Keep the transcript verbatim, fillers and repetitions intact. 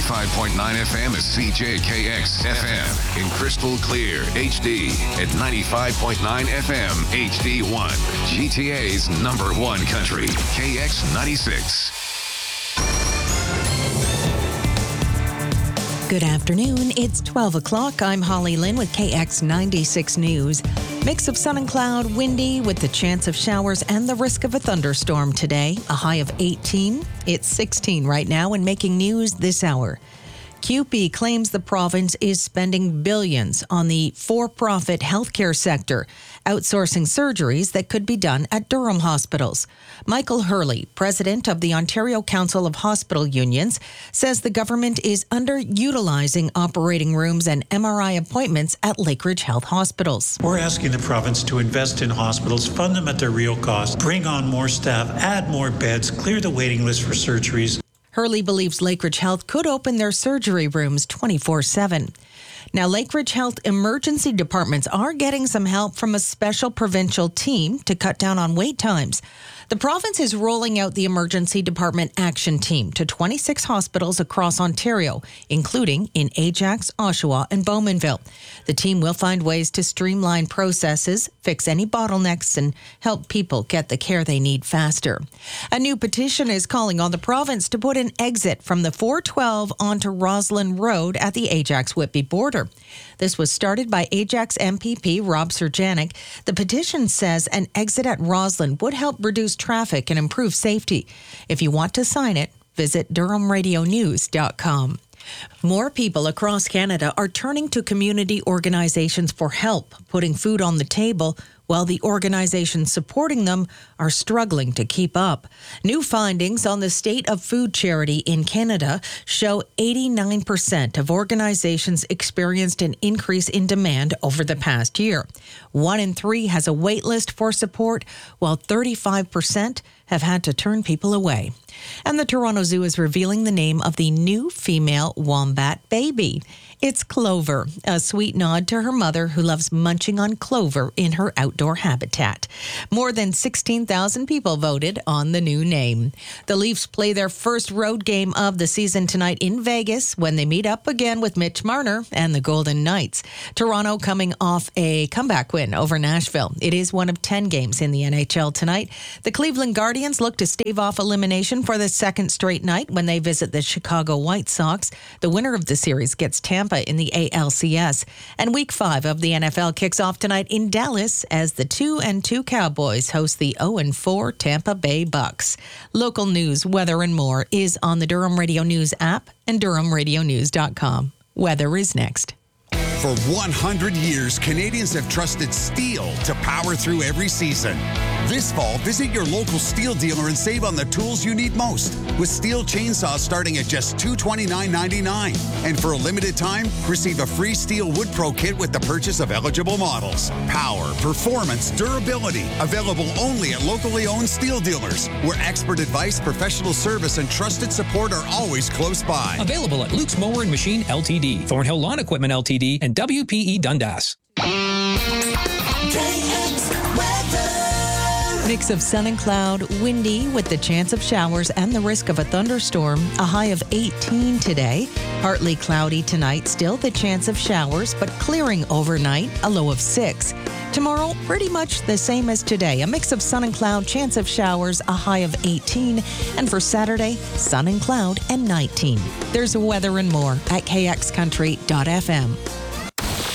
ninety-five point nine F M is C J K X F M in crystal clear H D at ninety-five point nine F M H D one. G T A's number one country, K X ninety-six. Good afternoon. It's twelve o'clock. I'm Holly Lynn with K X ninety-six News. Mix of sun and cloud, windy with the chance of showers and the risk of a thunderstorm today. A high of eighteen. It's sixteen right now and making news this hour. C U P E claims the province is spending billions on the for-profit healthcare sector, outsourcing surgeries that could be done at Durham hospitals. Michael Hurley, president of the Ontario Council of Hospital Unions, says the government is underutilizing operating rooms and M R I appointments at Lakeridge Health hospitals. We're asking the province to invest in hospitals, fund them at their real cost, bring on more staff, add more beds, clear the waiting list for surgeries. Hurley believes Lakeridge Health could open their surgery rooms twenty-four seven. Now, Lakeridge Health emergency departments are getting some help from a special provincial team to cut down on wait times. The province is rolling out the Emergency Department Action Team to twenty-six hospitals across Ontario, including in Ajax, Oshawa, and Bowmanville. The team will find ways to streamline processes, fix any bottlenecks, and help people get the care they need faster. A new petition is calling on the province to put an exit from the four twelve onto Roslyn Road at the Ajax-Whitby border. This was started by Ajax M P P Rob Serjanik. The petition says an exit at Roslyn would help reduce traffic and improve safety. If you want to sign it, visit durham radio news dot com. More people across Canada are turning to community organizations for help putting food on the table, while the organizations supporting them are struggling to keep up. New findings on the state of food charity in Canada show eighty-nine percent of organizations experienced an increase in demand over the past year. One in three has a wait list for support, while thirty-five percent have had to turn people away. And the Toronto Zoo is revealing the name of the new female wombat baby. It's Clover, a sweet nod to her mother who loves munching on clover in her outdoor habitat. More than sixteen thousand people voted on the new name. The Leafs play their first road game of the season tonight in Vegas when they meet up again with Mitch Marner and the Golden Knights. Toronto coming off a comeback win over Nashville. It is one of ten games in the N H L tonight. The Cleveland Guardians look to stave off elimination for the second straight night when they visit the Chicago White Sox. The winner of the series gets Tampa in the A L C S. And week five of the N F L kicks off tonight in Dallas as the two and two Cowboys host the oh and four Tampa Bay Bucks. Local news, weather, and more is on the Durham Radio News app and durham radio news dot com. Weather is next. For one hundred years, Canadians have trusted steel to power through every season. This fall, visit your local steel dealer and save on the tools you need most, with steel chainsaws starting at just two hundred twenty-nine dollars and ninety-nine cents. And for a limited time, receive a free Steel Wood Pro kit with the purchase of eligible models. Power, performance, durability, available only at locally owned steel dealers, where expert advice, professional service, and trusted support are always close by. Available at Luke's Mower and Machine Ltd, Thornhill Lawn Equipment Ltd, and W P E Dundas. Mix of sun and cloud, windy with the chance of showers and the risk of a thunderstorm. A high of eighteen today. Partly cloudy tonight, still the chance of showers, but clearing overnight, a low of six. Tomorrow, pretty much the same as today. A mix of sun and cloud, chance of showers, a high of eighteen. And for Saturday, sun and cloud and nineteen. There's weather and more at k x country dot f m.